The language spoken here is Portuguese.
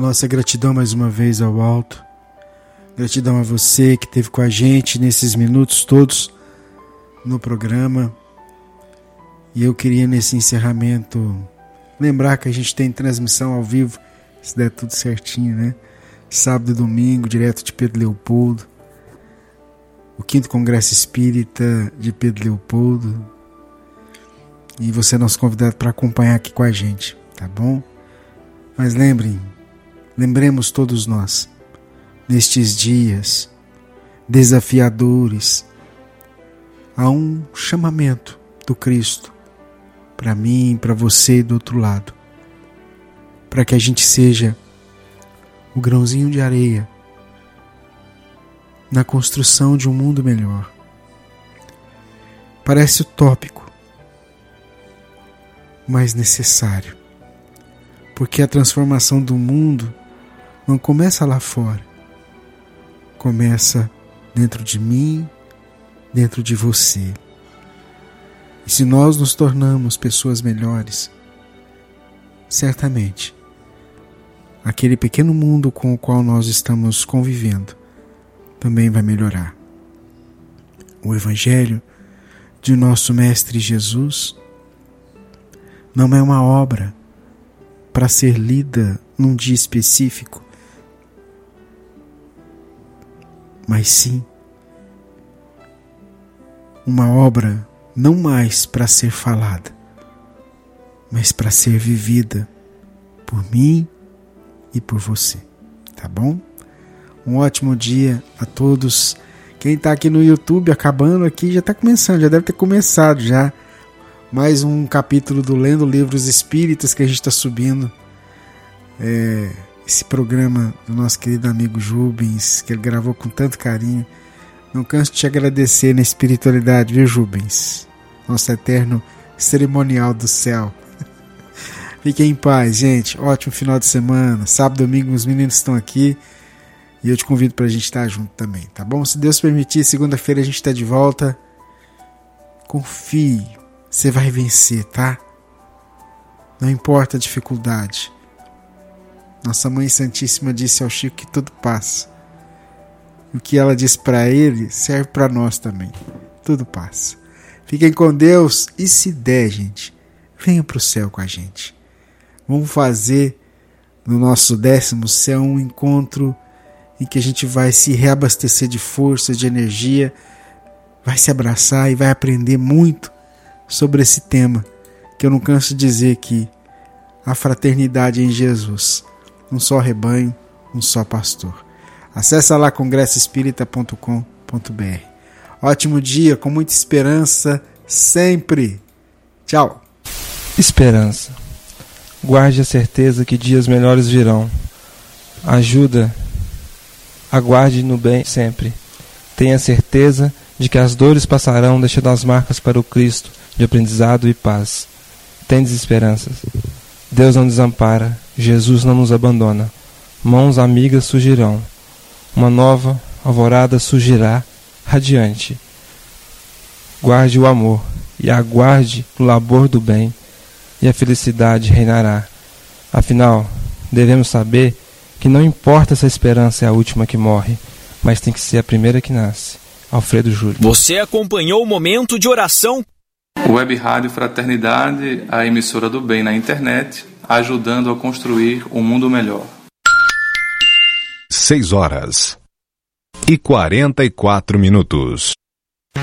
Nossa gratidão mais uma vez ao alto. Gratidão a você que esteve com a gente nesses minutos todos no programa. E eu queria nesse encerramento lembrar que a gente tem transmissão ao vivo, se der tudo certinho, né? Sábado e domingo, direto de Pedro Leopoldo. O 5º Congresso Espírita de Pedro Leopoldo. E você é nosso convidado para acompanhar aqui com a gente, tá bom? Mas lembremos todos nós, nestes dias desafiadores, há um chamamento do Cristo para mim, para você do outro lado, para que a gente seja o grãozinho de areia na construção de um mundo melhor. Parece utópico, mas necessário, porque a transformação do mundo não começa lá fora, começa dentro de mim, dentro de você. E se nós nos tornamos pessoas melhores, certamente aquele pequeno mundo com o qual nós estamos convivendo também vai melhorar. O Evangelho de nosso Mestre Jesus não é uma obra para ser lida num dia específico, mas sim uma obra não mais para ser falada, mas para ser vivida por mim e por você, tá bom? Um ótimo dia a todos. Quem está aqui no YouTube, acabando aqui, já está começando, já deve ter começado já mais um capítulo do Lendo Livros Espíritas que a gente está subindo. Esse programa do nosso querido amigo Jubens, que ele gravou com tanto carinho. Não canso de te agradecer na espiritualidade, viu, Jubens? Nosso eterno cerimonial do céu. Fiquem em paz, gente. Ótimo final de semana. Sábado, domingo, os meninos estão aqui. E eu te convido para a gente estar junto também, tá bom? Se Deus permitir, segunda-feira a gente está de volta. Confie, você vai vencer, tá? Não importa a dificuldade. Nossa Mãe Santíssima disse ao Chico que tudo passa. O que ela disse para ele serve para nós também. Tudo passa. Fiquem com Deus e se der, gente, venham para o céu com a gente. Vamos fazer no nosso 10º céu um encontro em que a gente vai se reabastecer de força, de energia, vai se abraçar e vai aprender muito sobre esse tema, que eu não canso de dizer aqui, a fraternidade em Jesus, um só rebanho, um só pastor. Acesse lá congressoespírita.com.br. Ótimo dia, com muita esperança, sempre. Tchau. Esperança. Guarde a certeza que dias melhores virão. Aguarde no bem sempre. Tenha certeza de que as dores passarão, deixando as marcas para o Cristo de aprendizado e paz. Tendes esperanças. Deus não desampara, Jesus não nos abandona. Mãos amigas surgirão. Uma nova alvorada surgirá radiante. Guarde o amor e aguarde o labor do bem, e a felicidade reinará. Afinal, devemos saber que não importa se a esperança é a última que morre, mas tem que ser a primeira que nasce. Alfredo Júlio. Você acompanhou o Momento de Oração? Web Rádio Fraternidade, a emissora do bem na internet, ajudando a construir um mundo melhor. 6 horas e 44 minutos.